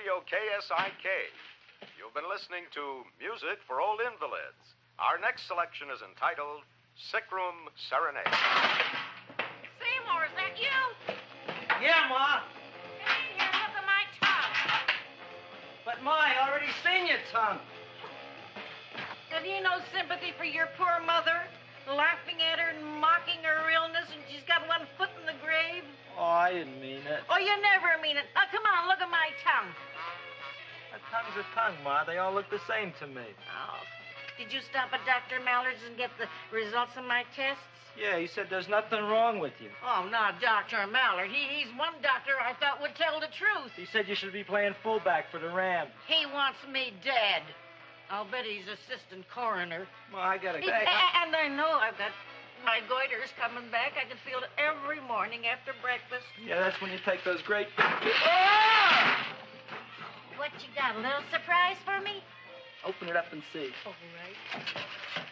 Radio KSIK. You've been listening to Music for Old Invalids. Our next selection is entitled Sick Room Serenade. Seymour, is that you? Yeah, Ma. Come in here, look at my tongue. But, Ma, I already seen your tongue. Have you no sympathy for your poor mother? Laughing at her and mocking her illness, and she's got one foot in the grave? Oh, I didn't mean it. Oh, you never mean it. Oh, come on, look at my tongue. A tongue's a tongue, Ma. They all look the same to me. Oh, did you stop at Dr. Mallard's and get the results of my tests? Yeah, he said there's nothing wrong with you. Oh, not Dr. Mallard. He's one doctor I thought would tell the truth. He said you should be playing fullback for the Rams. He wants me dead. I'll bet he's assistant coroner. Ma, I gotta go. And I know I've got my goiters coming back. I can feel it every morning after breakfast. Yeah, that's when you take those great... What you got, a little surprise for me? Open it up and see. All right.